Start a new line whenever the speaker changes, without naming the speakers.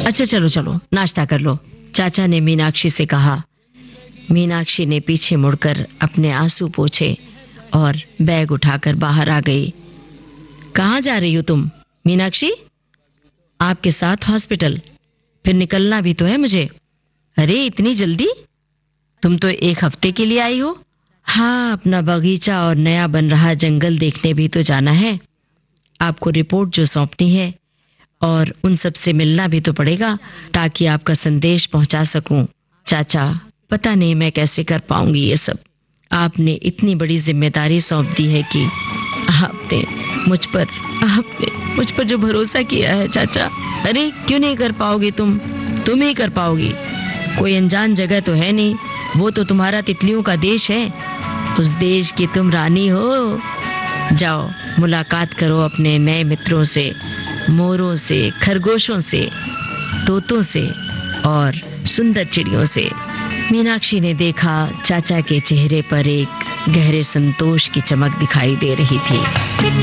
अच्छा चलो चलो नाश्ता कर लो, चाचा ने मीनाक्षी से कहा। मीनाक्षी ने पीछे मुड़कर अपने आंसू पोंछे और बैग उठाकर बाहर आ गई। कहाँ जा रही हो तुम मीनाक्षी? आपके साथ हॉस्पिटल, फिर निकलना भी तो है मुझे। अरे इतनी जल्दी? तुम तो 1 हफ्ते के लिए आई हो। हाँ, अपना बगीचा और नया बन रहा जंगल देखने भी तो जाना है। आपको रिपोर्ट जो सौंपनी है और उन सब से मिलना भी तो पड़ेगा ताकि आपका संदेश पहुंचा सकूं। चाचा, पता नहीं मैं कैसे कर पाऊंगी ये सब। आपने इतनी बड़ी जिम्मेदारी सौंप दी है कि आपने मुझ पर जो भरोसा किया है चाचा। अरे क्यों नहीं कर पाओगी तुम ही कर पाओगी। कोई अनजान जगह तो है नहीं, वो तो तुम्हारा तितलियों का देश है। उस देश की तुम रानी हो। जाओ मुलाकात करो अपने नए मित्रों से, मोरों से, खरगोशों से, तोतों से और सुंदर चिड़ियों से। मीनाक्षी ने देखा चाचा के चेहरे पर एक गहरे संतोष की चमक दिखाई दे रही थी।